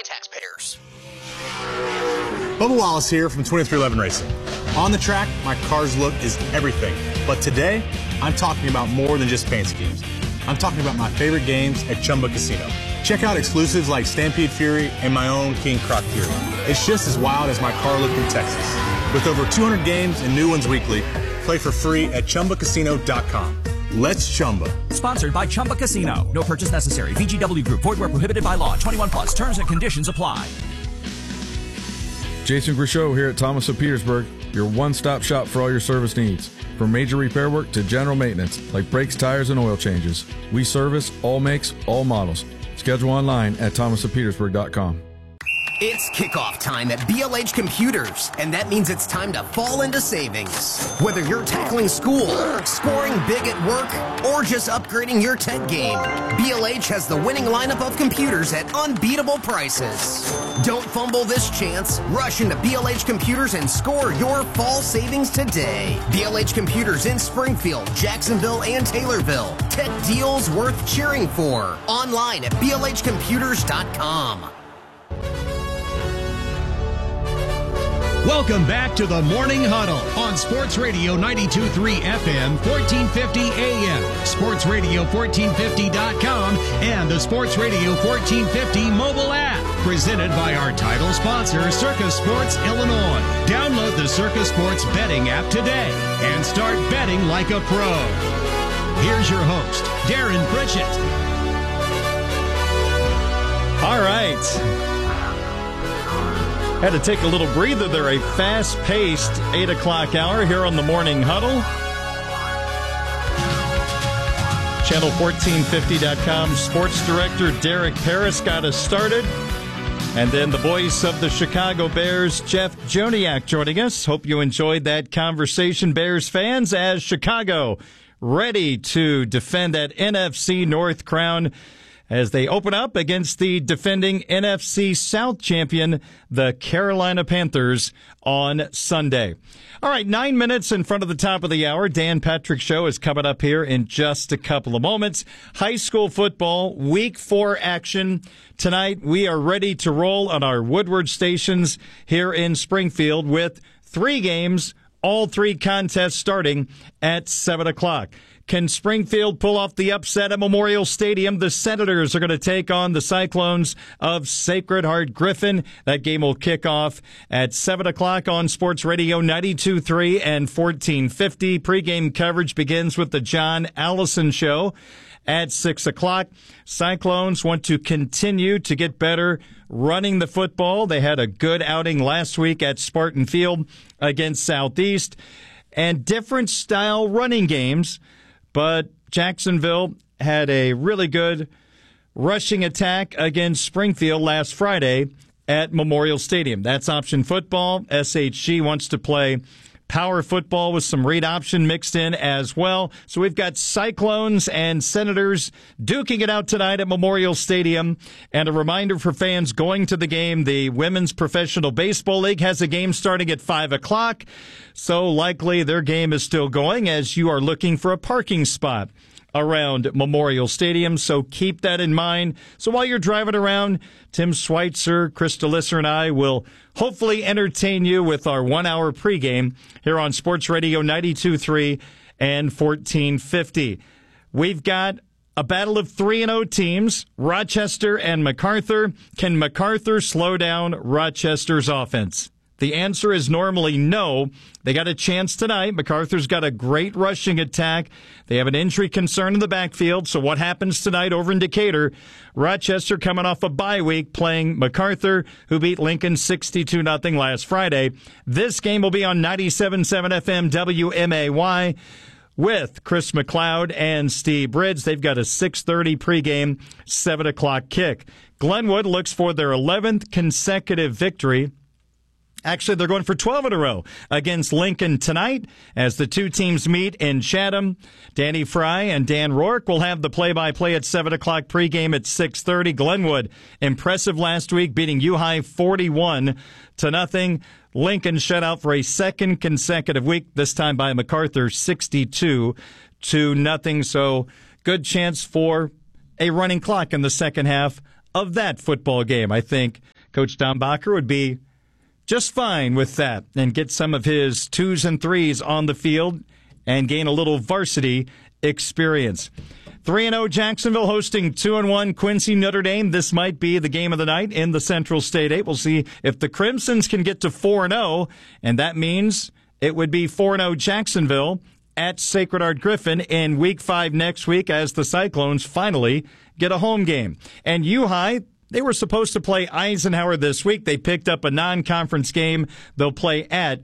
taxpayers. Bubba Wallace here from 2311 Racing. On the track, my car's look is everything. But today, I'm talking about more than just paint schemes. I'm talking about my favorite games at Chumba Casino. Check out exclusives like Stampede Fury and my own King Croc Fury. It's just as wild as my car look in Texas. With over 200 games and new ones weekly, play for free at ChumbaCasino.com. Let's Chumba. Sponsored by Chumba Casino. No purchase necessary. VGW Group. Void where prohibited by law. 21 plus. Terms and conditions apply. Jason Grishow here at Thomas of Petersburg, your one-stop shop for all your service needs. From major repair work to general maintenance, like brakes, tires, and oil changes. We service all makes, all models. Schedule online at thomasofpetersburg.com. It's kickoff time at BLH Computers, and that means it's time to fall into savings. Whether you're tackling school, scoring big at work, or just upgrading your tech game, BLH has the winning lineup of computers at unbeatable prices. Don't fumble this chance. Rush into BLH Computers and score your fall savings today. BLH Computers in Springfield, Jacksonville, and Taylorville. Tech deals worth cheering for. Online at blhcomputers.com. Welcome back to the Morning Huddle on Sports Radio 92.3 FM, 1450 AM, sportsradio1450.com, and the Sports Radio 1450 mobile app. Presented by our title sponsor, Circus Sports Illinois. Download the Circus Sports betting app today and start betting like a pro. Here's your host, Darren Pritchett. All right. Had to take a little breather there, a fast-paced 8 o'clock hour here on the Morning Huddle. Channel1450.com sports director Derek Paris got us started. And then the voice of the Chicago Bears, Jeff Joniak, joining us. Hope you enjoyed that conversation, Bears fans, as Chicago ready to defend that NFC North crown as they open up against the defending NFC South champion, the Carolina Panthers, on Sunday. All right, 9 minutes in front of the top of the hour. Dan Patrick Show is coming up here in just a couple of moments. High school football, Week 4 action. Tonight, we are ready to roll on our Woodward stations here in Springfield with 3 games, all 3 contests starting at 7 o'clock. Can Springfield pull off the upset at Memorial Stadium? The Senators are going to take on the Cyclones of Sacred Heart Griffin. That game will kick off at 7 o'clock on Sports Radio 92.3 and 1450. Pre-game coverage begins with the John Allison Show at 6 o'clock. Cyclones want to continue to get better running the football. They had a good outing last week at Spartan Field against Southeast. And different style running games. But Jacksonville had a really good rushing attack against Springfield last Friday at Memorial Stadium. That's option football. SHG wants to play power football with some read option mixed in as well. So we've got Cyclones and Senators duking it out tonight at Memorial Stadium. And a reminder for fans going to the game, the Women's Professional Baseball League has a game starting at 5 o'clock. So likely their game is still going as you are looking for a parking spot around Memorial Stadium, so keep that in mind. So while you're driving around, Tim Schweitzer, Krista Lisser, and I will hopefully entertain you with our 1-hour pregame here on Sports Radio 92.3 and 1450. We've got a battle of 3-0 teams, Rochester and MacArthur. Can MacArthur slow down Rochester's offense? The answer is normally no. They got a chance tonight. MacArthur's got a great rushing attack. They have an injury concern in the backfield. So what happens tonight over in Decatur? Rochester coming off a bye week playing MacArthur, who beat Lincoln 62-0 last Friday. This game will be on 97.7 FM WMAY with Chris McLeod and Steve Bridge. They've got a 6:30 pregame, 7 o'clock kick. Glenwood looks for their 11th consecutive victory. Actually, they're going for 12 in a row against Lincoln tonight as the two teams meet in Chatham. Danny Fry and Dan Rourke will have the play-by-play at 7 o'clock pregame at 6:30. Glenwood, impressive last week, beating U-High 41-0. Lincoln shut out for a second consecutive week, this time by MacArthur 62-0. So good chance for a running clock in the second half of that football game. I think Coach Don Bacher would be just fine with that and get some of his 2s and 3s on the field and gain a little varsity experience. 3-0 Jacksonville hosting 2-1 Quincy Notre Dame. This might be the game of the night in the Central State 8. We'll see if the Crimsons can get to 4-0, and that means it would be 4-0 Jacksonville at Sacred Heart Griffin in Week 5 next week as the Cyclones finally get a home game. And U-High, they were supposed to play Eisenhower this week. They picked up a non-conference game. They'll play at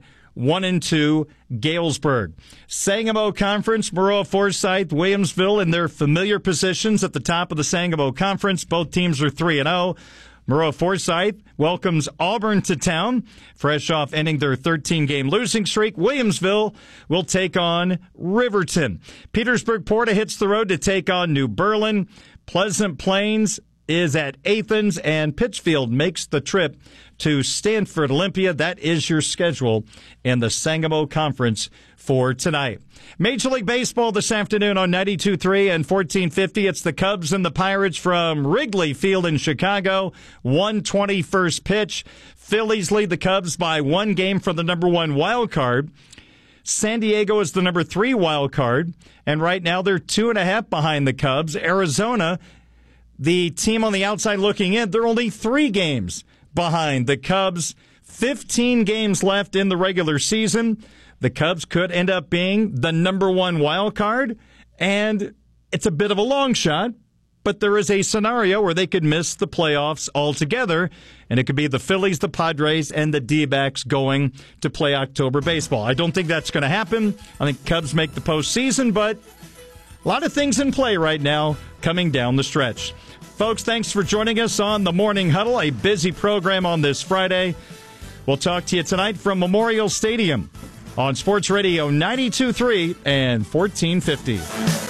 1-2 Galesburg. Sangamo Conference, Maroa Forsyth, Williamsville in their familiar positions at the top of the Sangamo Conference. Both teams are 3-0. Maroa Forsyth welcomes Auburn to town, fresh off ending their 13-game losing streak. Williamsville will take on Riverton. Petersburg Porta hits the road to take on New Berlin. Pleasant Plains is at Athens, and Pittsfield makes the trip to Stanford Olympia. That is your schedule in the Sangamo Conference for tonight. Major League Baseball this afternoon on 92.3 and 1450. It's the Cubs and the Pirates from Wrigley Field in Chicago. 1:20 first pitch. Phillies lead the Cubs by 1 game for the number 1 wild card. San Diego is the number 3 wild card, and right now they're 2.5 behind the Cubs. Arizona, the team on the outside looking in, they're only 3 games behind the Cubs. 15 games left in the regular season. The Cubs could end up being the number 1 wild card, and it's a bit of a long shot, but there is a scenario where they could miss the playoffs altogether, and it could be the Phillies, the Padres, and the D-backs going to play October baseball. I don't think that's going to happen. I think Cubs make the postseason, but a lot of things in play right now coming down the stretch. Folks, thanks for joining us on the Morning Huddle, a busy program on this Friday. We'll talk to you tonight from Memorial Stadium on Sports Radio 92.3 and 1450.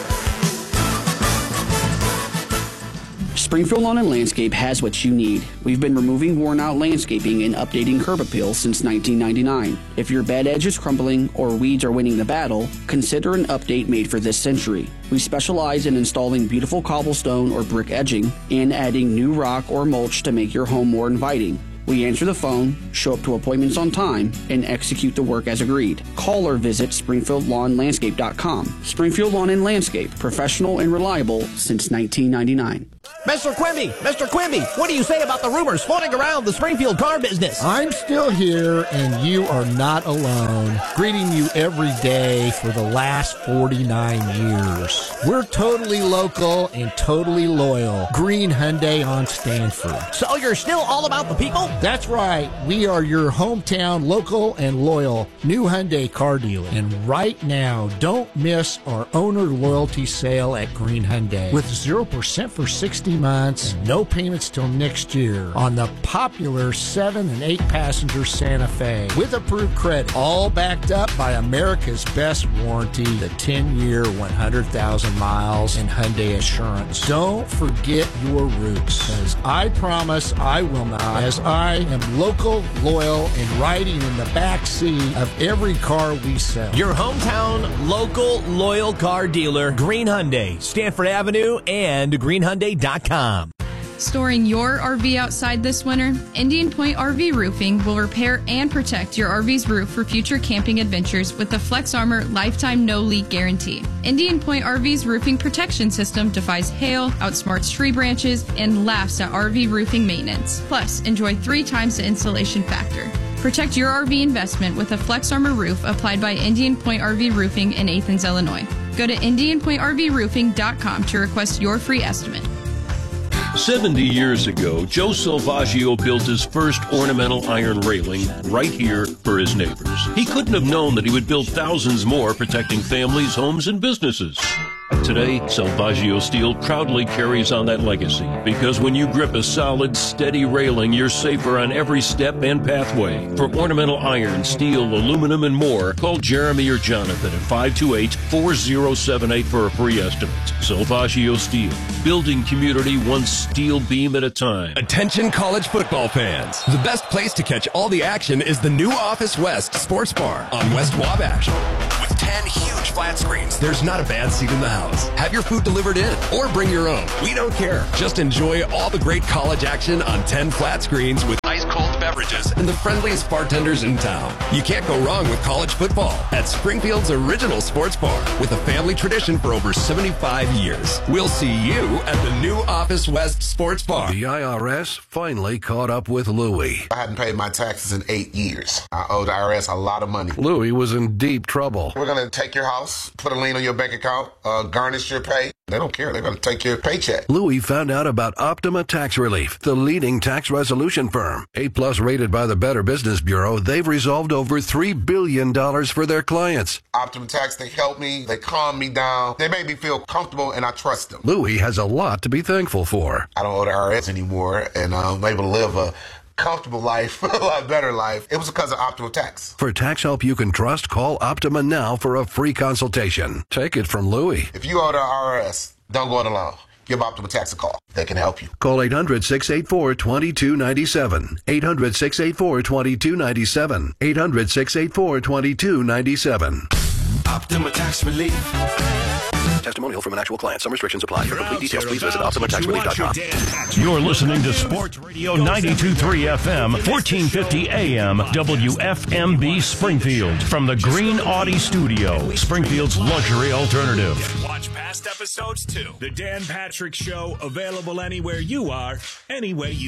Springfield Lawn and Landscape has what you need. We've been removing worn-out landscaping and updating curb appeal since 1999. If your bed edge is crumbling or weeds are winning the battle, consider an update made for this century. We specialize in installing beautiful cobblestone or brick edging and adding new rock or mulch to make your home more inviting. We answer the phone, show up to appointments on time, and execute the work as agreed. Call or visit SpringfieldLawnLandscape.com. Springfield Lawn and Landscape, professional and reliable since 1999. Mr. Quimby, what do you say about the rumors floating around the Springfield car business? I'm still here, and you are not alone. Greeting you every day for the last 49 years. We're totally local and totally loyal. Green Hyundai on Stanford. So you're still all about the people? That's right. We are your hometown local and loyal new Hyundai car dealer. And right now, don't miss our owner loyalty sale at Green Hyundai with 0% for 60 months and no payments till next year on the popular 7 and 8 passenger Santa Fe with approved credit, all backed up by America's best warranty, the 10-year 100,000 miles and Hyundai Assurance. Don't forget your roots, as I promise I will not, as I am local, loyal, and riding in the back seat of every car we sell. Your hometown local loyal car dealer, Green Hyundai, Stanford Avenue and greenhyundai.com. Storing your RV outside this winter? Indian Point RV Roofing will repair and protect your RV's roof for future camping adventures with the Flex Armor Lifetime No Leak Guarantee. Indian Point RV's roofing protection system defies hail, outsmarts tree branches, and laughs at RV roofing maintenance. Plus, enjoy 3 times the insulation factor. Protect your RV investment with a Flex Armor roof applied by Indian Point RV Roofing in Athens, Illinois. Go to IndianPointRVRoofing.com to request your free estimate. 70 years ago, Joe Salvaggio built his first ornamental iron railing right here for his neighbors. He couldn't have known that he would build thousands more protecting families, homes, and businesses. Today, Salvaggio Steel proudly carries on that legacy, because when you grip a solid, steady railing, you're safer on every step and pathway. For ornamental iron, steel, aluminum, and more, call Jeremy or Jonathan at 528-4078 for a free estimate. Salvaggio Steel, building community one steel beam at a time. Attention college football fans. The best place to catch all the action is the new Office West Sports Bar on West Wabash. With 10 huge flat screens. There's not a bad seat in the house. Have your food delivered in or bring your own. We don't care. Just enjoy all the great college action on 10 flat screens with ice-cold beverages and the friendliest bartenders in town. You can't go wrong with college football at Springfield's original sports bar with a family tradition for over 75 years. We'll see you at the new Office West Sports Bar. The IRS finally caught up with Louie. I hadn't paid my taxes in 8 years. I owed the IRS a lot of money. Louie was in deep trouble. We're going to take your house, put a lien on your bank account, garnish your pay. They don't care. They're going to take your paycheck. Louie found out about Optima Tax Relief, the leading tax resolution firm. A-plus rated by the Better Business Bureau, they've resolved over $3 billion for their clients. Optima Tax, they help me. They calm me down. They make me feel comfortable, and I trust them. Louie has a lot to be thankful for. I don't owe the IRS anymore, and I'm able to live a comfortable life, a lot better life. It was because of Optima Tax. For tax help you can trust, call Optima now for a free consultation. Take it from Louie. If you owe the IRS, don't go it alone. Give Optima Tax a call. They can help you. Call 800-684-2297. 800-684-2297. 800-684-2297. Optima Tax Relief. Testimonial from an actual client. Some restrictions apply. For complete details, please visit OptimaTaxRelief.com. You're listening to Sports Radio 92.3 FM, 1450 AM, WFMB Springfield. From the Green Audi Studio, Springfield's luxury alternative. Watch past episodes too. The Dan Patrick Show, available anywhere you are, anywhere you